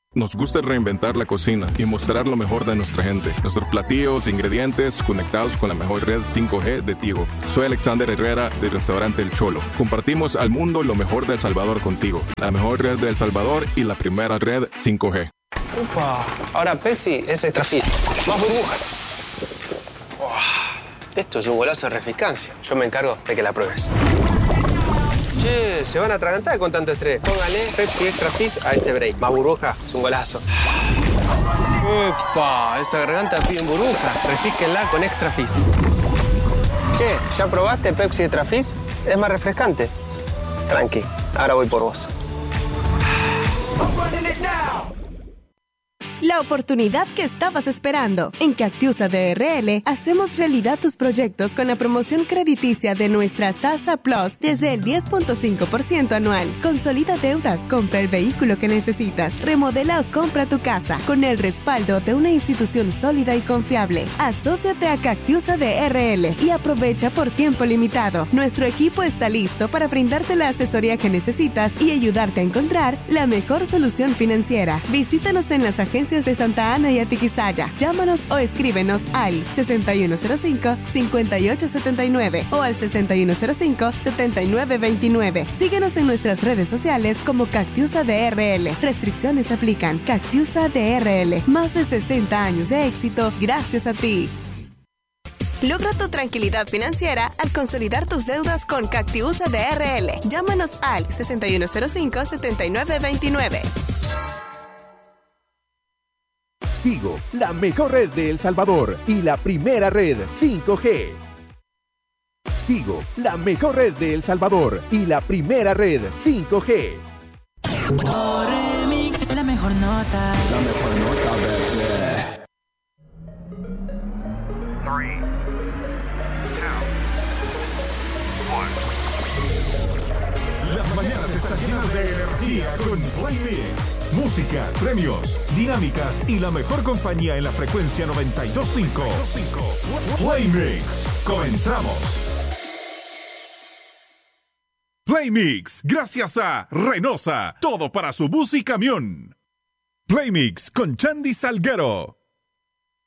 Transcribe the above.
Nos gusta reinventar la cocina y mostrar lo mejor de nuestra gente. Nuestros platillos e ingredientes conectados con la mejor red 5G de Tigo. Soy Alexander Herrera del restaurante El Cholo. Compartimos al mundo lo mejor de El Salvador contigo. La mejor red de El Salvador y la primera red 5G. Upa, ahora Pepsi es Extra Fizz. Más burbujas. Esto es un golazo de refrescancia. Yo me encargo de que la pruebes. Che, se van a atragantar con tanto estrés. Póngale Pepsi Extra Fizz a este break. Más burbuja, es un golazo. ¡Epa! Esa garganta pide burbuja. Refísquenla con Extra Fizz. Che, ¿ya probaste Pepsi Extra Fizz? Es más refrescante. Tranqui, ahora voy por vos. La oportunidad que estabas esperando. En Cactiusa DRL hacemos realidad tus proyectos con la promoción crediticia de nuestra tasa Plus desde el 10.5% anual. Consolida deudas, compra el vehículo que necesitas, remodela o compra tu casa con el respaldo de una institución sólida y confiable. Asóciate a Cactiusa DRL y aprovecha por tiempo limitado. Nuestro equipo está listo para brindarte la asesoría que necesitas y ayudarte a encontrar la mejor solución financiera. Visítanos en las agencias de Santa Ana y Atiquizaya. Llámanos o escríbenos al 6105-5879 o al 6105-7929. Síguenos en nuestras redes sociales como Cactiusa DRL. Restricciones aplican. Cactiusa DRL. Más de 60 años de éxito gracias a ti. Logra tu tranquilidad financiera al consolidar tus deudas con Cactiusa DRL. Llámanos al 6105-7929. Tigo, la mejor red de El Salvador y la primera red 5G. Tigo, la mejor red de El Salvador y la primera red 5G. Remix, la mejor nota. La mejor nota, bebé. 3, 2, 1. Las mañanas están llenas de energía con Play Mix. Música, premios, dinámicas y la mejor compañía en la frecuencia 92.5. Play Mix. Comenzamos. Play Mix, gracias a Renosa. Todo para su bus y camión. Play Mix con Chandy Salguero.